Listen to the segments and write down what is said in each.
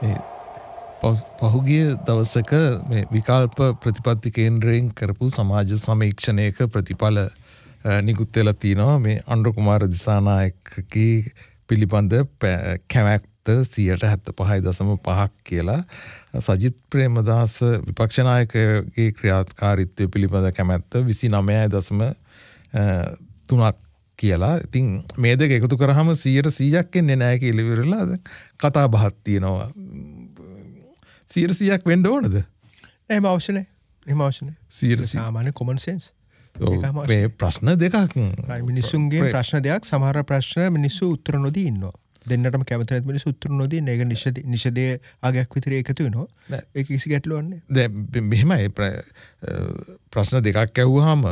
මේ පහුගිය දවසක මේ විකල්ප ප්‍රතිපත්ති කේන්ද්‍රයෙන් කරපු සමාජ සමීක්ෂණයක ප්‍රතිඵල නිකුත් වෙලා තිනවා මේ අනුර කුමාර දිසානායකගේ පිළිබඳ කැමැත්ත 75.5% කියලා සජිත් ප්‍රේමදාස විපක්ෂ නායකගේ ක්‍රියාකාරීත්වය පිළිබඳ කැමැත්ත 29.3% කියලා. ඉතින් මේ දෙක එකතු කරාම 100% එන්නේ නැහැ කියලා ඉවරලා කතා බහක් තියෙනවා. 100% වෙන්න ඕනද? එහෙම අවශ්‍ය නැහැ. එහෙම අවශ්‍ය නැහැ. සාමාන්‍ය common sense. මේ ප්‍රශ්න දෙකක්. මිනිසුන්ගේ ප්‍රශ්න දෙකක්. සමහර ප්‍රශ්න මිනිස්සු උත්තර නොදී ඉන්නවා. දෙන්නටම කැමති නැති මිනිස්සු උත්තර නොදී ඉන්න. ඒක නිෂදයේ ආගයක් විතර එකතු වෙනවා. ඒක කිසි ගැටලුවක් නැහැ. දැන් මෙහෙමයි ප්‍රශ්න දෙකක් ඇහුවාම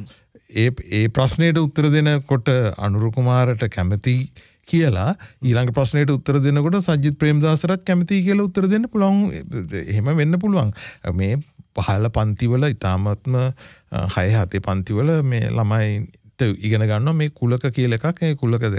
ඒ ප්‍රශ්නයට උත්තර දෙනකොට අනුර කුමාරට කැමති කියලා ඊළඟ ප්‍රශ්නයට උත්තර දෙනකොට සජිත් ප්‍රේමදාසරත් කැමති කියලා උත්තර දෙන්න පුළුවන්. එහෙම වෙන්න පුළුවන්. මේ පහළ පන්තිවල ඉතාමත්ම 6-7 පන්තිවල මේ ළමයින්ට ඉගෙන ගන්නවා මේ කුලක කියලා එකක්. ඒ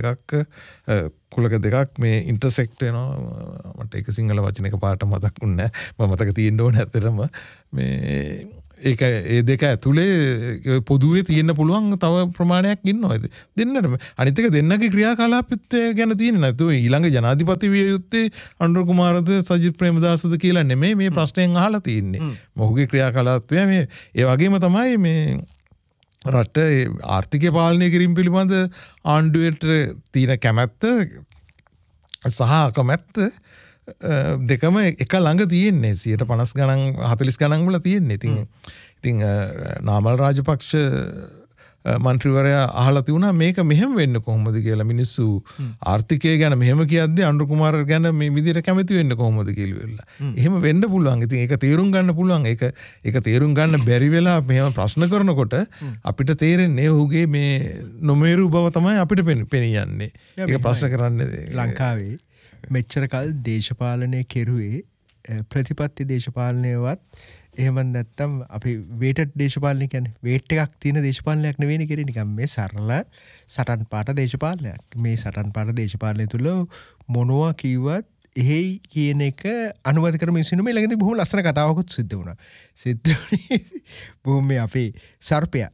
කුලක දෙකක් මේ ඉන්ටර්සෙක්ට් වෙනවා. මට ඒක සිංහල වචන එක පාට මතකුන්නේ නැහැ. මම මතක තියෙන්න ඕනේ ඇත්තටම මේ ඒක ඒ දෙක ඇතුලේ පොදුවේ තියෙන්න පුළුවන් තව ප්‍රමාණයක් ඉන්නවා. දෙන්නටම අනිත් එක දෙන්නගේ ක්‍රියාකලාපෙත් ගැන තියෙන නැතු ඊළඟ ජනාධිපති විය යුත්තේ අනුර කුමාරද සජිත් ප්‍රේමදාසද කියලා නෙමෙයි මේ ප්‍රශ්නයෙන් අහලා තියෙන්නේ. මොහුගේ ක්‍රියාකලාපය මේ ඒ වගේම තමයි මේ රට ආර්ථිකය පාලනය කිරීම පිළිබඳ ආණ්ඩුවට තියෙන කැමැත්ත සහ අකමැත්ත දෙකම එක ළඟ තියෙන්නේ 50 ගණන් 40 ගණන් වල තියෙන්නේ. ඉතින් නාමල් රාජපක්ෂ මන්ත්‍රීවරයා අහලා තියුණා මේක මෙහෙම වෙන්න කොහොමද කියලා. මිනිස්සු ආර්ථිකය ගැන මෙහෙම කියද්දී අනුර කුමාර ගැන මේ විදිහට කැමති වෙන්න කොහොමද කියලා. එහෙම වෙන්න පුළුවන්. ඉතින් ඒක තේරුම් ගන්න පුළුවන්. ඒක තේරුම් ගන්න බැරි වෙලා මෙහෙම ප්‍රශ්න කරනකොට අපිට තේරෙන්නේ ඔහුගේ මේ නොමේරු බව තමයි අපිට පෙනියන්නේ. ඒක ප්‍රශ්න කරන්නේ ලංකාවේ මෙච්චර කල් දේශපාලනය කෙරුවේ ප්‍රතිපත්ති දේශපාලනයවත් එහෙම නැත්නම් අපි වේටඩ් දේශපාලනය කියන්නේ වේට් එකක් තියෙන දේශපාලනයක් නෙවෙයි කෙරේ නිකන් මේ සරල සටන් පාට දේශපාලනයක්. මේ සටන් පාට දේශපාලනය තුල මොනවා කිව්වත් එහෙයි කියන එක අනුමත කර මිනිස්සුන්ට මේ ළඟදී බොහොම ලස්සන කතාවකුත් සිද්ධ වුණා. බොහොම මේ අපේ සර්පයා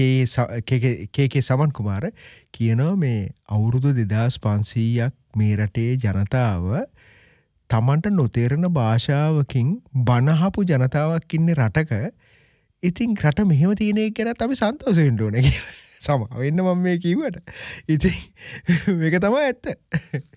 කේ සමන් කුමාර කියනවා මේ අවුරුදු 2500ක් මේ රටේ ජනතාව තමන්ට නොතේරෙන භාෂාවකින් බනහපු ජනතාවක් ඉන්නේ රටක. ඉතින් රට මෙහෙම තියෙන එක ගැන අපි සන්තෝෂ වෙන්න ඕනේ කියලා. සමා වෙන්න මම මේ කිව්වට. ඉතින් මේක තමයි ඇත්ත.